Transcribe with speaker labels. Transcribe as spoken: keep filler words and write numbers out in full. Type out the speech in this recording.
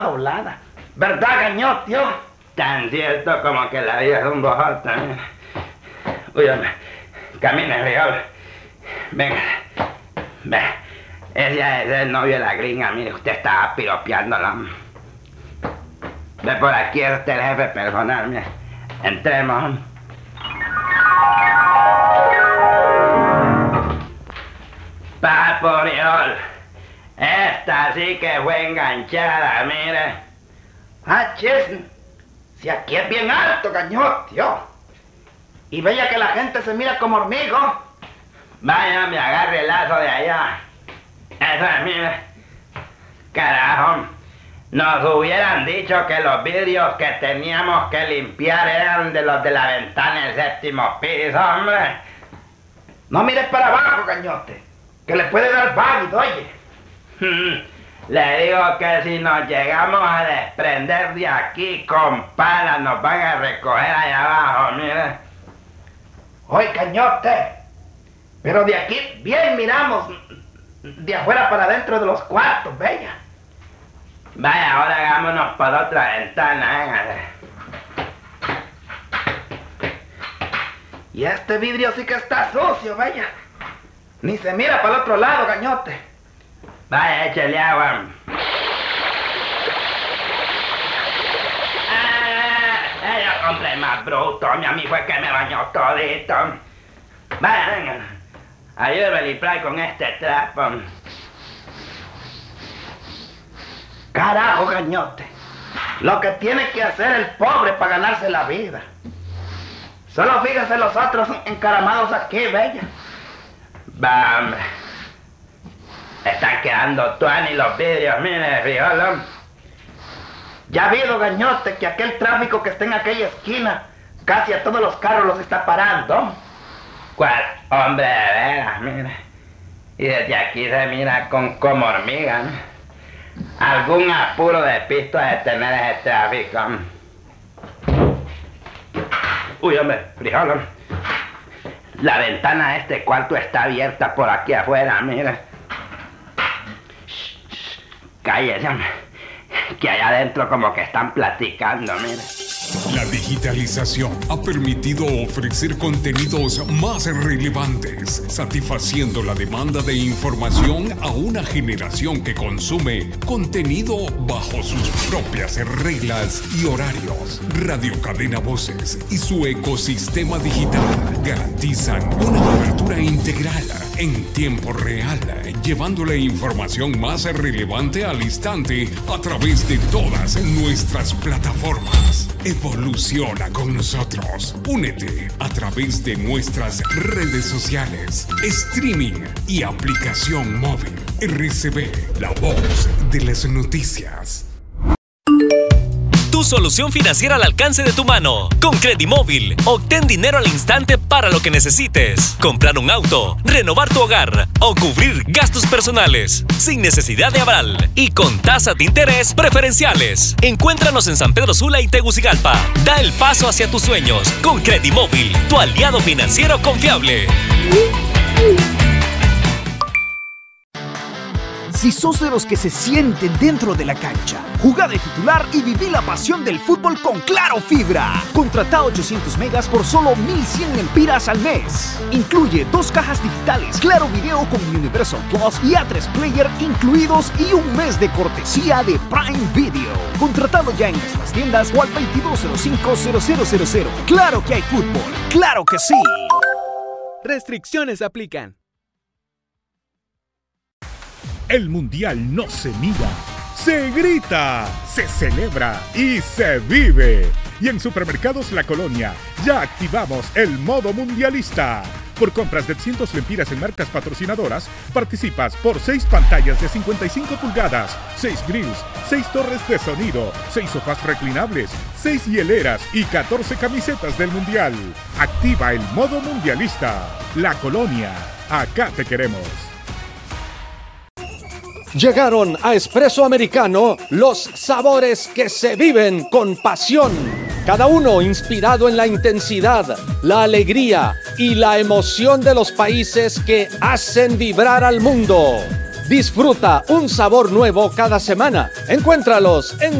Speaker 1: volada. ¿Verdad, Gañotio?
Speaker 2: Tan cierto como que la vida es un bojón también. Úyame, camine, Frijol. Venga, ve. Ese es el novio de la gringa, mire, usted estaba piropeándola. Ve por aquí, este es el jefe personal, mire. Entremos. Papo, Frijol. Esta sí que fue enganchada, mire.
Speaker 1: Ah, chis, si aquí es bien alto, Gañotio. Y vaya que la gente se mira como hormigo.
Speaker 2: Vaya, me agarre el lazo de allá. Eso es, mire. Carajo. Nos hubieran dicho que los vidrios que teníamos que limpiar eran de los de la ventana del séptimo piso, hombre.
Speaker 1: No mires para abajo, Gañote, que le puede dar válido, oye.
Speaker 2: Le digo que si nos llegamos a desprender de aquí con palas nos van a recoger allá abajo, mire.
Speaker 1: Oye, Gañote, pero de aquí bien miramos de afuera para adentro de los cuartos, bella.
Speaker 2: Vaya, ahora hagámonos por otra ventana, véngale.
Speaker 1: Y este vidrio sí que está sucio, bella. Ni se mira para el otro lado, Gañote.
Speaker 2: Vaya, échale agua. Ah, yo compré más bruto, mi amigo fue que me bañó todito. Vaya, venga. Ayúdame a limpiar con este trapo.
Speaker 1: Carajo, Gañote. Lo que tiene que hacer el pobre para ganarse la vida. Solo fíjese los otros encaramados aquí, bella.
Speaker 2: Vamos. Están quedando tuanis los vidrios, mire, Frijol.
Speaker 1: Ya ha habido, Gañote, que aquel tráfico que está en aquella esquina, casi a todos los carros los está parando.
Speaker 2: ¿Cuál? Hombre, de veras, mire. Y desde aquí se mira con como hormiga, ¿no? Algún apuro de pisto a detener ese tráfico. Uy, hombre, Frijol. La ventana de este cuarto está abierta por aquí afuera, mire. Shh, shh, cállese, hombre. Que allá adentro como que están platicando, mire.
Speaker 3: La digitalización ha permitido ofrecer contenidos más relevantes, satisfaciendo la demanda de información a una generación que consume contenido bajo sus propias reglas y horarios. Radio Cadena Voces y su ecosistema digital garantizan una cobertura integral en tiempo real, llevando la información más relevante al instante a través de todas nuestras plataformas. Evoluciona con nosotros. Únete a través de nuestras redes sociales, streaming y aplicación móvil. R C B, la voz de las noticias.
Speaker 4: Tu solución financiera al alcance de tu mano. Con Credimóvil, obtén dinero al instante para lo que necesites. Comprar un auto, renovar tu hogar o cubrir gastos personales. Sin necesidad de aval y con tasas de interés preferenciales. Encuéntranos en San Pedro Sula y Tegucigalpa. Da el paso hacia tus sueños con Credimóvil, tu aliado financiero confiable.
Speaker 5: Si sos de los que se sienten dentro de la cancha, jugá de titular y viví la pasión del fútbol con Claro Fibra. Contratá ochocientos megas por solo mil cien lempiras al mes. Incluye dos cajas digitales, Claro Video con Universal Plus y A tres Player incluidos y un mes de cortesía de Prime Video. Contratado ya en nuestras tiendas o al veintidós cero cinco cero cero cero cero. Claro que hay fútbol, claro que sí.
Speaker 6: Restricciones aplican.
Speaker 7: El Mundial no se mira, se grita, se celebra y se vive. Y en Supermercados La Colonia ya activamos el modo mundialista. Por compras de cientos lempiras en marcas patrocinadoras, participas por seis pantallas de cincuenta y cinco pulgadas, seis grills, seis torres de sonido, seis sofás reclinables, seis hieleras y catorce camisetas del Mundial. Activa el modo mundialista. La Colonia, acá te queremos.
Speaker 8: Llegaron a Espresso Americano los sabores que se viven con pasión. Cada uno inspirado en la intensidad, la alegría y la emoción de los países que hacen vibrar al mundo. Disfruta un sabor nuevo cada semana. Encuéntralos en